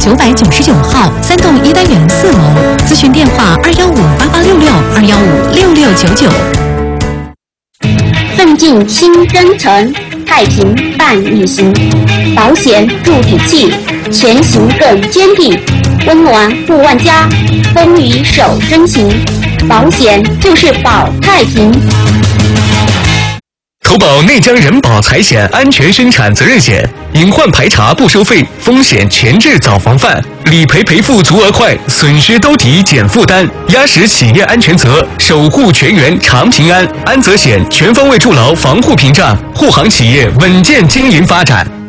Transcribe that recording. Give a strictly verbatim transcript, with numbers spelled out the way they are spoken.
九百九十九号，三栋一单元四楼。咨询电话：二幺五八八六六二幺五六六九九。 奋进新征程，太平伴你行。保险助体气，前行更坚定。温暖护万家，风雨守真情。保险就是保太平。 投保内江人保财险安全生产责任险，隐患排查不收费，风险前置早防范，理赔赔付足额快，损失兜底减负担，压实企业安全责，守护全员长平安。安责险全方位筑牢防护屏障，护航企业稳健经营发展。